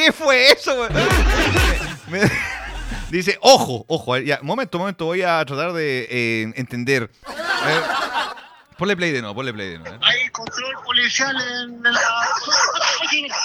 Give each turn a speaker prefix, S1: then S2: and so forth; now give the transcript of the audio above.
S1: ¿Qué fue eso, weón? Me- Dice, ojo, ya, momento, voy a tratar de entender. Ponle play de nuevo, ponle play de nuevo.
S2: Hay control policial en la...